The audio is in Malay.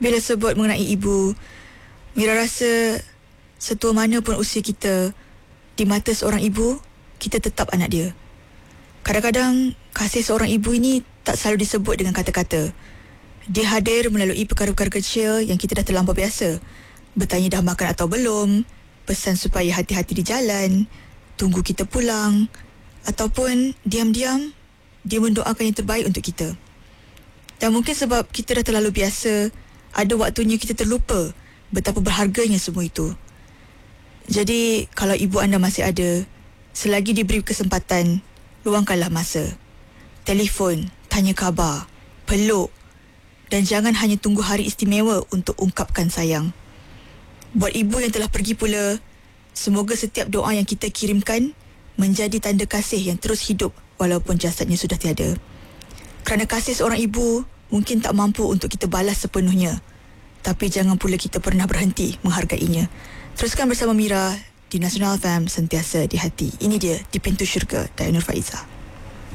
Bila sebut mengenai ibu, Mira rasa setua mana pun usia kita, di mata seorang ibu, kita tetap anak dia. Kadang-kadang kasih seorang ibu ini tak selalu disebut dengan kata-kata. Dia hadir melalui perkara-perkara kecil yang kita dah terlampau biasa. Bertanya dah makan atau belum, pesan supaya hati-hati di jalan, tunggu kita pulang, ataupun diam-diam dia mendoakan yang terbaik untuk kita. Dan mungkin sebab kita dah terlalu biasa, ada waktunya kita terlupa betapa berharganya semua itu. Jadi kalau ibu anda masih ada, selagi diberi kesempatan, luangkanlah masa. Telefon, tanya khabar, peluk, dan jangan hanya tunggu hari istimewa untuk ungkapkan sayang. Buat ibu yang telah pergi pula, semoga setiap doa yang kita kirimkan menjadi tanda kasih yang terus hidup walaupun jasadnya sudah tiada. Kerana kasih seorang ibu mungkin tak mampu untuk kita balas sepenuhnya, tapi jangan pula kita pernah berhenti menghargainya. Teruskan bersama Mira di Nasional FM, sentiasa di hati. Ini dia, Di Pintu Syurga, Dayang Nur Faiza.